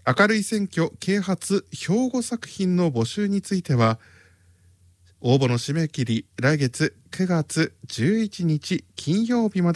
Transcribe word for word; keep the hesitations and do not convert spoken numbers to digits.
明るい選挙啓発標語作品の募集については、応募の締め切り来月くがつじゅういちにち金曜日まで